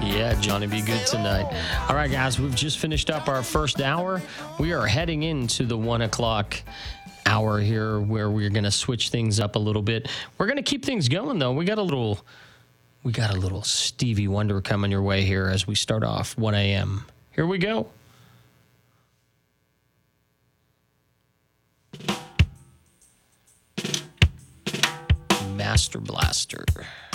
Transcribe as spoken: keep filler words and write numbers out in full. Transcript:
Yeah, Johnny, be good tonight. All right, guys, we've just finished up our first hour. We are heading into the one o'clock hour here where we're going to switch things up a little bit. We're going to keep things going, though. We got a little, we got a little Stevie Wonder coming your way here as we start off one a.m. Here we go. Master Blaster.